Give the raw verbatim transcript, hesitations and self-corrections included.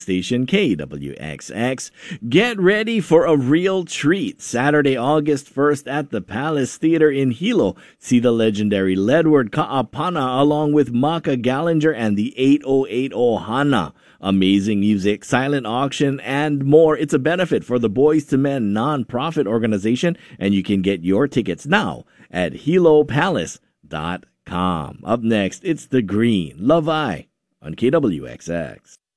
station K W X X. Get ready for a real treat. Saturday, August first at the Palace Theater in Hilo. See the legendary Ledward Kaapana along with Maka Gallinger and the eight oh eight oh Hana. Amazing music, silent auction, and more. It's a benefit for the Boys to Men non-profit organization, and you can get your tickets now at hilo palace dot com. Up next, it's The Green, Love I on K W X X.